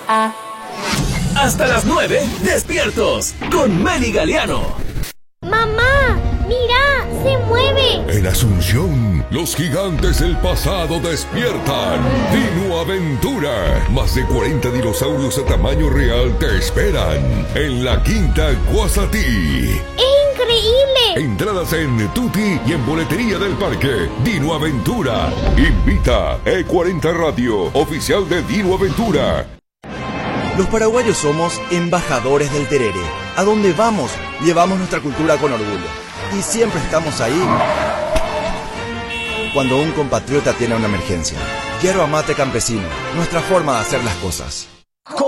Hasta las 9, despiertos con Meli Galeano. ¡Mamá! ¡Mira! ¡Se mueve! En Asunción, los gigantes del pasado despiertan. Dino Aventura. Más de 40 dinosaurios a tamaño real te esperan en la Quinta Guasatí. ¡Es increíble! Entradas en Tutti y en boletería del parque. Dino Aventura. Invita E40 Radio, oficial de Dino Aventura. Los paraguayos somos embajadores del terere. A donde vamos, llevamos nuestra cultura con orgullo. Y siempre estamos ahí cuando un compatriota tiene una emergencia. Yerba mate campesino, nuestra forma de hacer las cosas.